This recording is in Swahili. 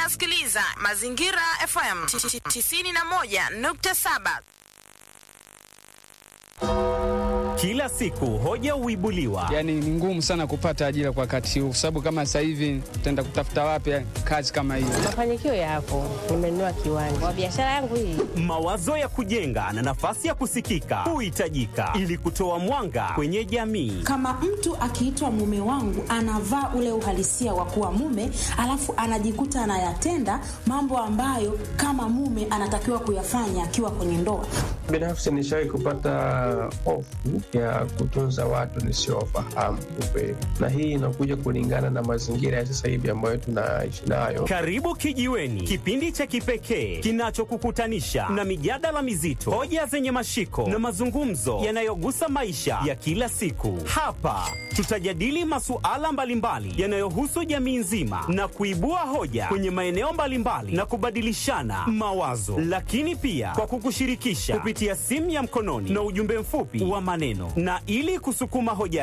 Unasikiliza Mazingira FM 91.7. Kila siku hoja huibuliwa. Yaani ni ngumu sana kupata ajira kwa wakati huu, kwa sababu kama sasa hivi tutaenda kutafuta wapi kazi kama hiyo? Mafanikio yapo, nimenunua kiwanja kwa biashara yangu hii. Mawazo ya kujenga na nafasi ya kusikika huhitajika ili kutoa mwanga kwenye jamii. Kama mtu akiitwa mume wangu, anavaa ule uhalisia wa kuwa mume, alafu anajikuta anayatenda mambo ambayo kama mume anatakiwa kuyafanya akiwa kwenye ndoa. Binafsi nishawahi kupata hofu ya kutunza watu nisiowafahamu kweli, na hii inakuja kulingana na mazingira ya sasa hivi ambayo tunaishi nayo. Karibu Kijiweni, kipindi cha kipekee kinachokukutanisha na mijadala mizito, hoja zenye mashiko na mazungumzo yanayogusa maisha ya kila siku. Hapa tutajadili masuala mbalimbali yanayohusu jamii nzima na kuibua hoja kwenye maeneo mbalimbali na kubadilishana mawazo, lakini pia kwa kukushirikisha kupitia simu ya mkononi na ujumbe mfupi wa maneno, na ili kusukuma hoja